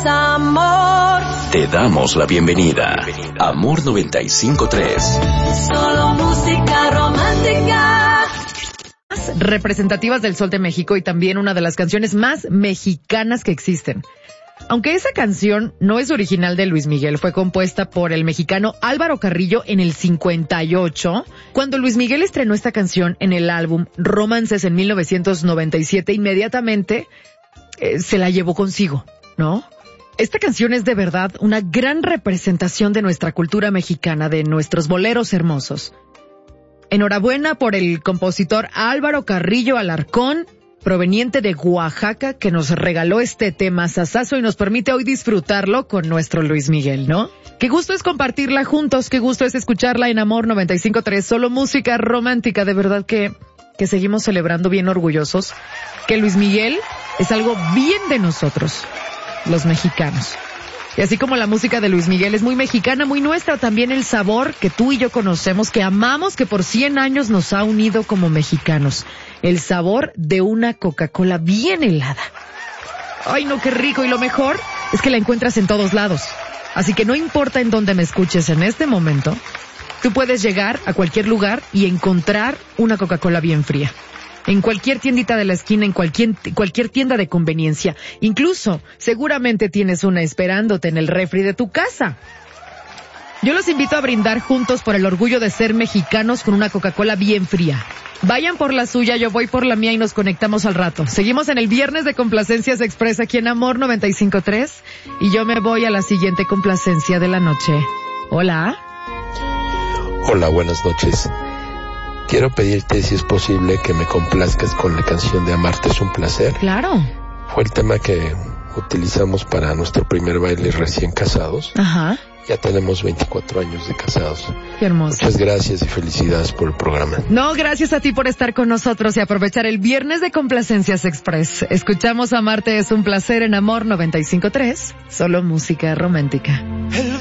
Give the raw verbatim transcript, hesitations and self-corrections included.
amor. Te damos la bienvenida. Amor noventa y cinco punto tres. Solo música romántica. Representativas del Sol de México y también una de las canciones más mexicanas que existen. Aunque esa canción no es original de Luis Miguel, fue compuesta por el mexicano Álvaro Carrillo en el cincuenta y ocho. Cuando Luis Miguel estrenó esta canción en el álbum Romances en mil novecientos noventa y siete, inmediatamente eh, se la llevó consigo, ¿no? Esta canción es de verdad una gran representación de nuestra cultura mexicana, de nuestros boleros hermosos. Enhorabuena por el compositor Álvaro Carrillo Alarcón, proveniente de Oaxaca, que nos regaló este tema sasazo y nos permite hoy disfrutarlo con nuestro Luis Miguel, ¿no? Qué gusto es compartirla juntos, qué gusto es escucharla en Amor noventa y cinco punto tres, solo música romántica. De verdad que, que seguimos celebrando bien orgullosos que Luis Miguel es algo bien de nosotros, los mexicanos. Y así como la música de Luis Miguel es muy mexicana, muy nuestra, también el sabor que tú y yo conocemos, que amamos, que por cien años nos ha unido como mexicanos. El sabor de una Coca-Cola bien helada. Ay, no, qué rico. Y lo mejor es que la encuentras en todos lados. Así que no importa en dónde me escuches en este momento, tú puedes llegar a cualquier lugar y encontrar una Coca-Cola bien fría. En cualquier tiendita de la esquina, en cualquier, cualquier tienda de conveniencia. Incluso, seguramente tienes una esperándote en el refri de tu casa. Yo los invito a brindar juntos por el orgullo de ser mexicanos con una Coca-Cola bien fría. Vayan por la suya, yo voy por la mía y nos conectamos al rato. Seguimos en el viernes de Complacencias Express aquí en Amor noventa y cinco punto tres y yo me voy a la siguiente complacencia de la noche. Hola. Hola, buenas noches. Quiero pedirte, si es posible, que me complazcas con la canción de Amarte es un placer. Claro. Fue el tema que utilizamos para nuestro primer baile recién casados. Ajá. Ya tenemos veinticuatro años de casados. Qué hermoso. Muchas gracias y felicidades por el programa. No, gracias a ti por estar con nosotros y aprovechar el viernes de Complacencias Express. Escuchamos Amarte es un placer en Amor noventa y cinco punto tres, solo música romántica.